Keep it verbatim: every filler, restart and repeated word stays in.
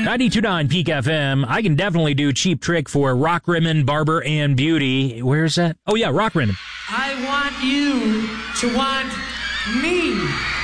ninety-two point nine Peak F M. I can definitely do Cheap Trick for Rock Rimmon, Barber, and Beauty. Where's that? Oh, yeah, Rock Rimmon. I want you to want me.